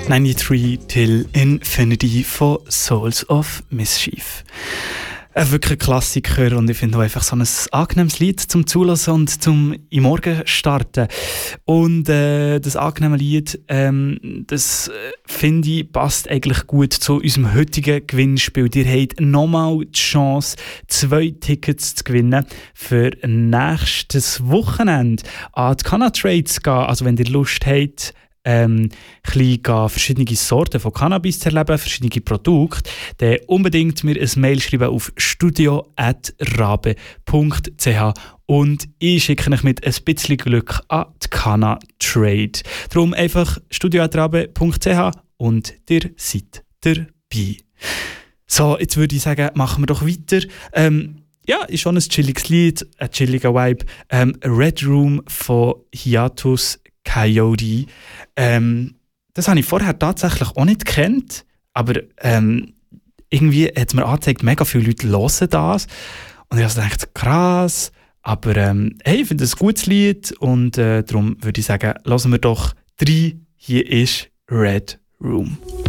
93 Till Infinity von Souls of Mischief. Ein wirklich Klassiker und ich finde auch einfach so ein angenehmes Lied zum Zulassen und zum in Morgen starten. Und das angenehme Lied, das finde ich, passt eigentlich gut zu unserem heutigen Gewinnspiel. Ihr habt nochmal die Chance, 2 Tickets zu gewinnen für nächstes Wochenende an die Canatrade zu gehen. Also wenn ihr Lust habt, verschiedene Sorten von Cannabis zu erleben, verschiedene Produkte, dann unbedingt mir ein Mail schreiben auf studio@rabe.ch und ich schicke euch mit ein bisschen Glück an die Canatrade. Darum einfach studio@rabe.ch und ihr seid dabei. So, jetzt würde ich sagen, machen wir doch weiter. Ja, ist schon ein chilliges Lied, ein chilliger Vibe. Red Room von Hiatus Coyote. Das habe ich vorher tatsächlich auch nicht gekannt, aber irgendwie hat es mir angezeigt, mega viele Leute hören das. Und ich habe gedacht, krass, aber hey, ich finde es ein gutes Lied und darum würde ich sagen, hören wir doch 3. Hier ist Red Room.